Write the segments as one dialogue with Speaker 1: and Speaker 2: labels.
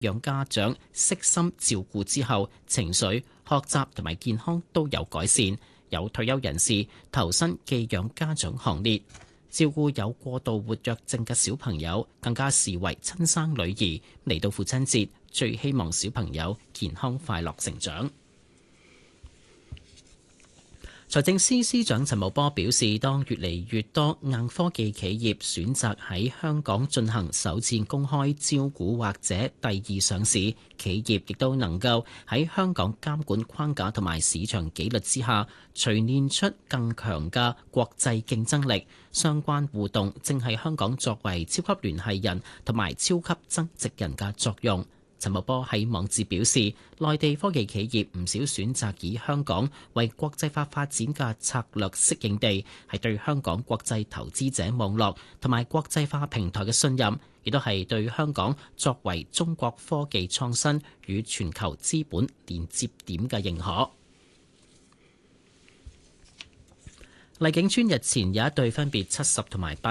Speaker 1: 讓家長悉心照顧之後，情緒、學習同埋健康都有改善。有退休人士投身寄養家長行列，照顧有過度活躍症嘅小朋友，更加視為親生女兒。嚟到父親節，最希望小朋友健康快樂成長。財政司司長陳茂波表示，當越嚟越多硬科技企業選擇喺香港進行首次公開招股或者第二上市，企業亦都能夠喺香港監管框架同埋市場紀律之下，錘煉出更強嘅國際競爭力。相關互動正係香港作為超級聯繫人同埋超級增值人嘅作用。陳茂波喺網誌表示，內地科技企業唔少選擇以香港為國際化發展嘅策略適應地，係對香港國際投資者網絡同埋國際化平台嘅信任，亦都係對香港作為中國科技創新與全球資本連接點嘅認可。荔景村日前有一對分別70同埋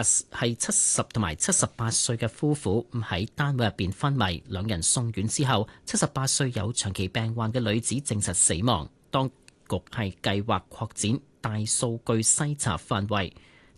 Speaker 1: 78歲嘅夫婦喺單位入邊昏迷，兩人送院之後，78歲有長期病患嘅女子證實死亡。當局係計劃擴展大數據篩查範圍，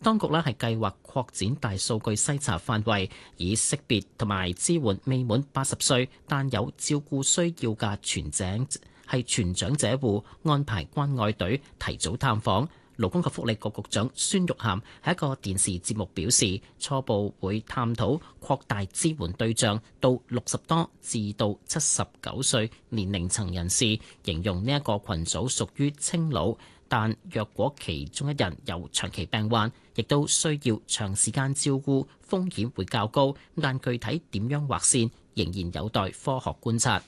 Speaker 1: 以識別同埋支援未滿80歲但有照顧需要嘅全長者戶，安排關愛隊提早探訪。勞工及福利局局長孫玉菡喺一個電視節目表示，初步會探討擴大支援對象到60多至到79歲年齡層人士，形容呢一個群組屬於青老，但若果其中一人有長期病患，亦都需要長時間照顧，風險會較高，但具體點樣劃線仍然有待科學觀察。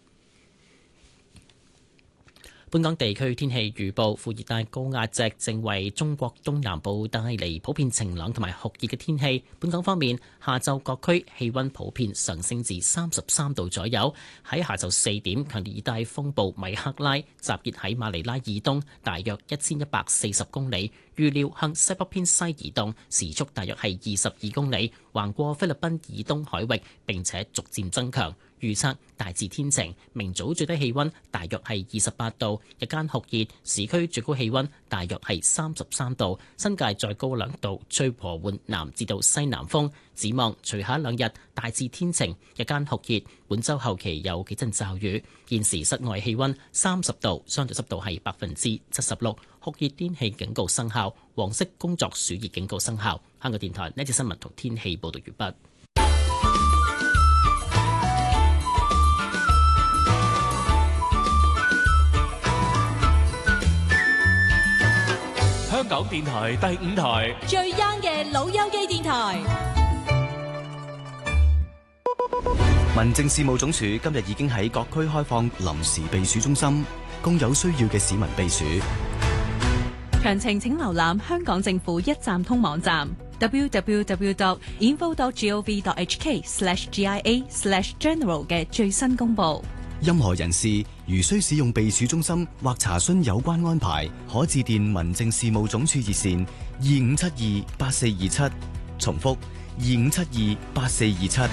Speaker 1: 本港地區天氣預報，副熱帶高壓脊正為中國東南部帶嚟普遍晴朗同埋酷熱嘅天氣。本港方面，下晝各區氣溫普遍上升至33度左右。喺下晝4點，強烈熱帶風暴米克拉集結喺馬尼拉以東大約1140公里，預料向西北偏西移動，時速大約係22公里，橫過菲律賓以東海域，並且逐漸增強。預測大致天晴，明早最低氣溫大約係28度，日間酷熱，市區最高氣溫大約係33度，新界再高2度，吹和緩南至到西南風。展望隨下2日大致天晴，日間酷熱，本週後期有幾陣驟雨。現時室外氣溫30度，相對濕度係76%，酷熱天氣警告生效，黃色工作暑熱警告生效。香港電台呢節新聞同天氣報道完畢。
Speaker 2: 香港電台第5台
Speaker 3: 最 young 嘅老友記電台。
Speaker 4: 民政事務總署今日已經喺各區開放臨時避暑中心，供有需要嘅市民避暑。
Speaker 3: 詳情請瀏覽香港政府一站通網站 www.info.gov.hk/GIA/general 嘅最新公佈。
Speaker 4: 任何人士如需使用避暑中心或查詢有關安排，可致電民政事務總署熱線25728427，重複25728427。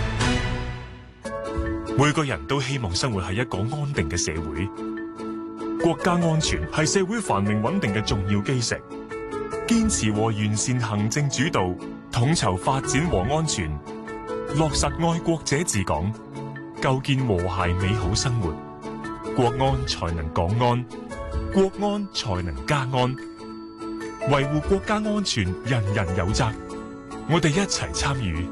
Speaker 2: 每個人都希望生活喺一個安定嘅社會，國家安全係社會繁榮穩定嘅重要基石。堅持和完善行政主導，統籌發展和安全，落實愛國者治港，構建和諧美好生活，國安才能港安，國安才能家安。維護國家安全，人人有責，我哋一齊參與。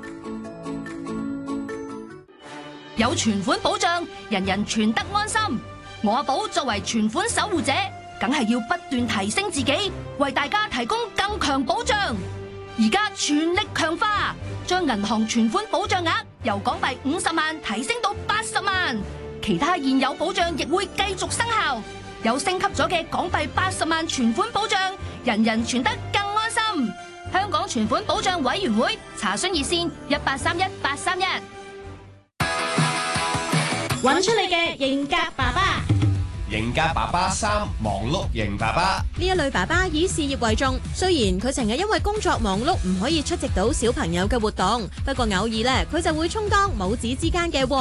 Speaker 5: 有存款保障，人人存得安心。我阿寶作為存款守護者，梗係要不斷提升自己，為大家提供更強保障。而家全力強化，將銀行存款保障額由港幣50萬提升到80萬，其他現有保障亦會繼續生效。有升級咗嘅港幣80萬存款保障，人人存得更安心。香港存款保障委員會查詢熱線1831-831。
Speaker 6: 揾出你嘅型格爸爸。 型格爸爸3，忙碌型爸爸。
Speaker 7: 呢一類爸爸以事業為重，雖然佢成日因為工作忙碌唔可以出席到小朋友嘅活動，不過偶爾咧佢就會充當母子之間嘅